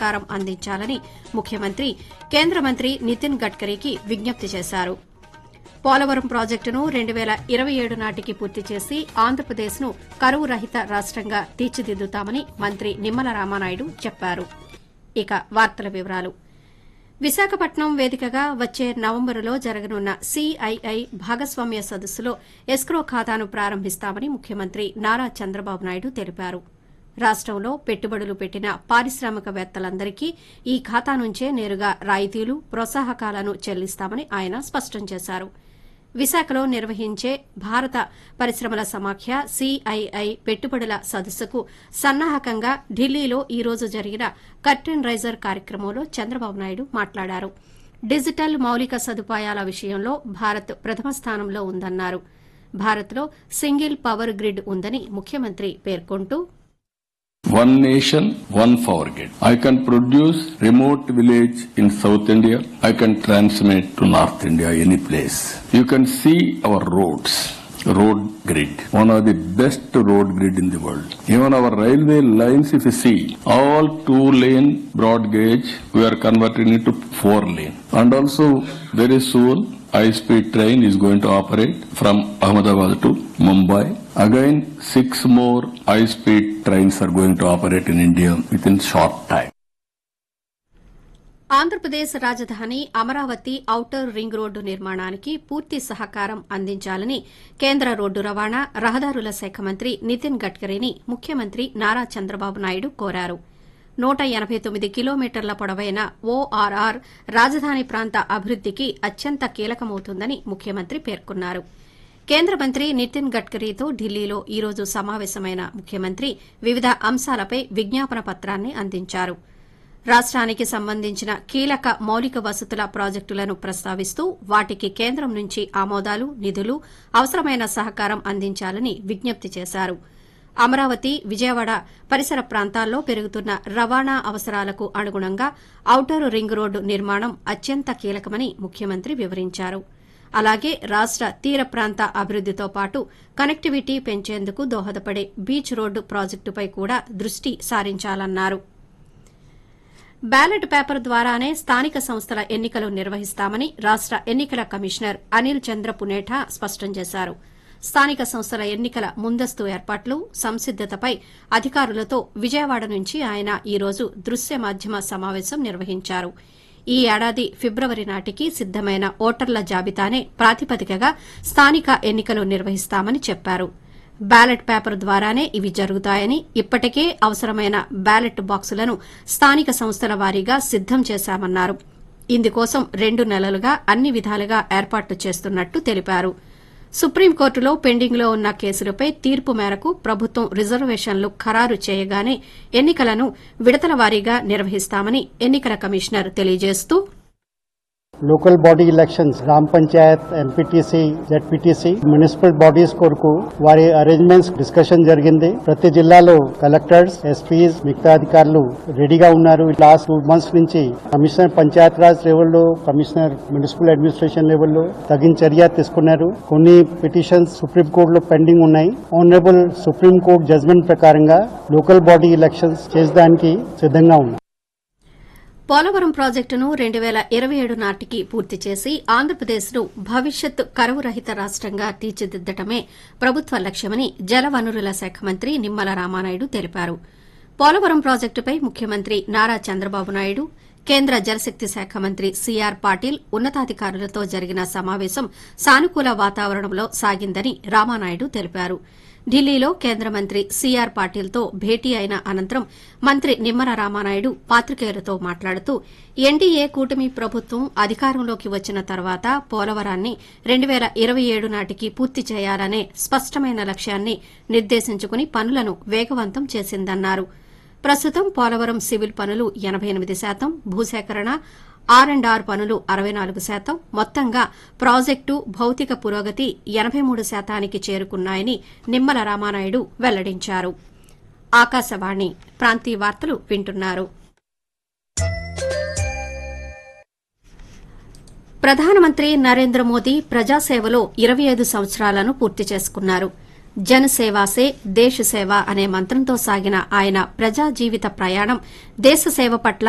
సహకారం అందించాలని ముఖ్యమంత్రి కేంద్ర మంత్రి నితిన్ గడ్కరీకి విజ్ఞప్తి చేశారు. పోలవరం ప్రాజెక్టును 2027 నాటికి పూర్తి చేసి ఆంధ్రప్రదేశ్ను కరువు రహిత రాష్టంగా తీర్చిదిద్దుతామని మంత్రి నిమ్మల రామానాయుడు చెప్పారు. ఇక వార్తల వివరాలు. విశాఖపట్నం వేదికగా వచ్చే నవంబరులో జరగనున్న సిఐఐ భాగస్వామ్య సదస్సులో ఎస్క్రో ఖాతాను ప్రారంభిస్తామని ముఖ్యమంత్రి నారా చంద్రబాబు నాయుడు తెలిపారు. రాష్టంలో పెట్టుబడులు పెట్టిన పారిశ్రామికవేత్తలందరికీ ఈ ఖాతా నుంచే నేరుగా రాయితీలు, ప్రోత్సాహకాలను చెల్లిస్తామని ఆయన స్పష్టం చేశారు. విశాఖలో నిర్వహించే భారత పరిశ్రమల సమాఖ్య సిఐఐ పెట్టుబడుల సదస్సుకు సన్నాహకంగా ఢిల్లీలో ఈ రోజు జరిగిన కర్టెన్ రైజర్ కార్యక్రమంలో చంద్రబాబు నాయుడు మాట్లాడారు. డిజిటల్ మౌలిక సదుపాయాల విషయంలో భారత్ ప్రథమ స్థానంలో ఉందన్నారు. భారత్లో సింగిల్ పవర్ గ్రిడ్ ఉందని ముఖ్యమంత్రి పేర్కొంటూ, One nation, one power grid. I can produce remote village in South India. I can transmit to North India, any place. You can see our roads. Road grid. One of the best road grid in the world. Even our railway lines, if you see, all 2-lane broad gauge, we are converting it to 4-lane. And also, very soon, high-speed train is going to operate from Ahmedabad to Mumbai. Again, 6 more high-speed trains are going to operate in India within short time. Andhra Pradesh రాజధాని Amaravati outer ring road నిర్మాణానికి పూర్తి సహకారం అందించాలని కేంద్ర road రవాణా, రహదారుల శాఖ మంత్రి నితిన్ గడ్కరీని ముఖ్యమంత్రి నారా చంద్రబాబు నాయుడు కోరారు. 189 కిలోమీటర్ల పొడవైన ఓఆర్ఆర్ రాజధాని ప్రాంత అభివృద్దికి అత్యంత కీలకమవుతుందని ముఖ్యమంత్రి పేర్కొన్నారు. కేంద్ర మంత్రి నితిన్ గడ్కరీతో ఢిల్లీలో ఈ రోజు సమావేశమైన ముఖ్యమంత్రి వివిధ అంశాలపై విజ్ఞాపన పత్రాన్ని అందించారు. రాష్ట్రానికి సంబంధించిన కీలక మౌలిక వసతుల ప్రాజెక్టులను ప్రస్తావిస్తూ వాటికి కేంద్రం నుంచి ఆమోదాలు, నిధులు, అవసరమైన సహకారం అందించాలని విజ్ఞప్తి చేశారు. అమరావతి, విజయవాడ పరిసర ప్రాంతాల్లో పెరుగుతున్న రవాణా అవసరాలకు అనుగుణంగా ఔటర్ రింగ్ రోడ్డు నిర్మాణం అత్యంత కీలకమని ముఖ్యమంత్రి వివరించారు. అలాగే రాష్ట తీర ప్రాంత అభివృద్దితో పాటు కనెక్టివిటీ పెంచేందుకు దోహదపడే బీచ్ రోడ్డు ప్రాజెక్టుపై కూడా దృష్టి సారించాలన్నారు. బ్యాలెట్ పేపర్ ద్వారానే స్థానిక సంస్థల ఎన్నికలు నిర్వహిస్తామని రాష్ట ఎన్నికల కమిషనర్ అనిల్ చంద్ర పునేఠా స్పష్టం చేశారు. స్థానిక సంస్థల ఎన్నికల ముందస్తు ఏర్పాట్లు, సంసిద్దతపై అధికారులతో విజయవాడ నుంచి ఆయన ఈ రోజు దృశ్య మాధ్యమ సమావేశం నిర్వహించారు. ఈ ఏడాది ఫిబ్రవరి నాటికి సిద్దమైన ఓటర్ల జాబితానే ప్రాతిపదికగా స్థానిక ఎన్నికలు నిర్వహిస్తామని చెప్పారు. బ్యాలెట్ పేపర్ ద్వారానే ఇవి జరుగుతాయని, ఇప్పటికే అవసరమైన బ్యాలెట్ బాక్సులను స్థానిక సంస్థల వారీగా సిద్దం చేశామన్నారు. ఇందుకోసం 2 నెలలుగా అన్ని విధాలుగా ఏర్పాట్లు చేస్తున్నట్టు తెలిపారు. సుప్రీంకోర్టులో పెండింగ్లో ఉన్న కేసులపై తీర్పు మేరకు ప్రభుత్వం రిజర్వేషన్లు ఖరారు చేయగానే ఎన్నికలను విడతల వారీగా నిర్వహిస్తామని ఎన్నికల కమిషనర్ తెలియజేస్తూ, లోకల్ బాడీ ఎలక్షన్స్, గ్రామ Panchayat, MPTC, ZPTC, municipal bodies కొరకు వారి అరేంజ్మెంట్స్ డిస్కషన్ జరిగింది. ప్రతి జిల్లాలో కలెక్టర్స్, ఎస్పీస్, మిగతా అధికారులు రెడీగా ఉన్నారు. లాస్ట్ 2 months నుంచి కమిషనర్ పంచాయత్ రాజ్ లెవెల్లో, కమిషనర్ మున్సిపల్ అడ్మినిస్ట్రేషన్ లెవెల్లో తగిన చర్య తీసుకున్నారు. కొన్ని పిటిషన్స్ సుప్రీంకోర్టులో పెండింగ్ ఉన్నాయి. ఆనరబుల్ సుప్రీంకోర్టు జడ్జ్మెంట్ ప్రకారంగా లోకల్ బాడీ ఎలక్షన్స్ చేసడానికి సిద్ధంగా ఉన్నాయి. పోలవరం ప్రాజెక్టును 2027 నాటికి పూర్తి చేసి ఆంధ్రప్రదేశ్ను భవిష్యత్ కరువు రహిత రాష్టంగా తీర్చిదిద్దటమే ప్రభుత్వ లక్ష్యమని జలవనరుల శాఖ మంత్రి నిమ్మల రామానాయుడు తెలిపారు. పోలవరం ప్రాజెక్టుపై ముఖ్యమంత్రి నారా చంద్రబాబు నాయుడు, కేంద్ర జలశక్తి శాఖ మంత్రి సీఆర్ పాటిల్ ఉన్నతాధికారులతో జరిగిన సమావేశం సానుకూల వాతావరణంలో సాగిందని రామానాయుడు తెలిపారు. ఢిల్లీలో కేంద్ర మంత్రి సీఆర్ పాటిల్తో భేటీ అయిన అనంతరం మంత్రి నిమ్మల రామానాయుడు పాతికేయులతో మాట్లాడుతూ, ఎన్డీఏ కూటమి ప్రభుత్వం అధికారంలోకి వచ్చిన తర్వాత పోలవరాన్ని 2027 నాటికి పూర్తి చేయాలనే స్పష్టమైన లక్ష్యాన్ని నిర్దేశించుకుని పనులను వేగవంతం చేసిందన్నారు. ప్రస్తుతం పోలవరం సివిల్ పనులు 88%, భూసేకరణ, R&R పనులు 64%, మొత్తంగా ప్రాజెక్టు భౌతిక పురోగతి 83%కి చేరుకున్నాయని నిమ్మల రామానాయుడు వెల్లడించారు. ఆకాశవాణి ప్రాంతీయ వార్తలు వింటున్నారు. ప్రధానమంత్రి నరేంద్ర మోదీ ప్రజాసేవలో 25 సంవత్సరాలను పూర్తి చేసుకున్నారు. జన్ సేవా సే దేశ్ సేవ అనే మంత్రంతో సాగిన ఆయన ప్రజా జీవిత ప్రయాణం దేశ సేవ పట్ల